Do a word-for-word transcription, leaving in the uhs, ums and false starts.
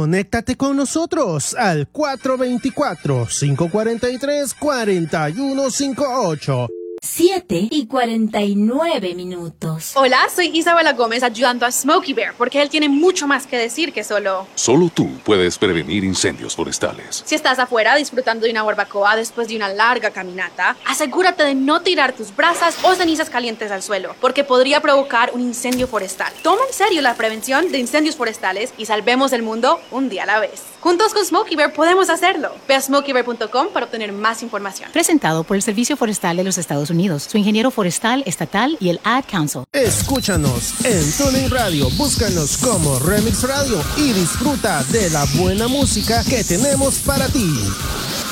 Conéctate con nosotros al cuatro dos cuatro, cinco cuatro tres, cuatro uno cinco ocho. siete y cuarenta y nueve minutos. Hola, soy Isabela Gómez ayudando a Smokey Bear porque él tiene mucho más que decir que solo... Solo tú puedes prevenir incendios forestales. Si estás afuera disfrutando de una barbacoa después de una larga caminata, asegúrate de no tirar tus brasas o cenizas calientes al suelo porque podría provocar un incendio forestal. Toma en serio la prevención de incendios forestales y salvemos el mundo un día a la vez. Juntos con Smokey Bear podemos hacerlo. Ve a smokey bear punto com para obtener más información. Presentado por el Servicio Forestal de los Estados Unidos, su ingeniero forestal estatal y el Ad Council. Escúchanos en TuneIn Radio, búscanos como Remix Radio y disfruta de la buena música que tenemos para ti.